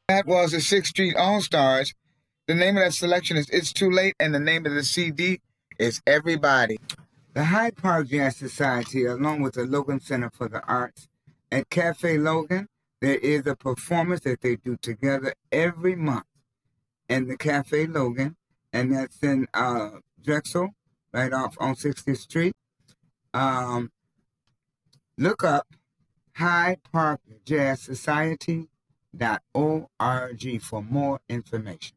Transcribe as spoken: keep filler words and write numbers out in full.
That was the Sixth Street All Stars. The name of that selection is It's Too Late, and the name of the C D is Everybody. The Hyde Park Jazz Society, along with the Logan Center for the Arts at Cafe Logan, there is a performance that they do together every month in the Cafe Logan, and that's in uh, Drexel, right off on sixtieth Street. Um, look up Hyde Park Jazz Society dot org for more information.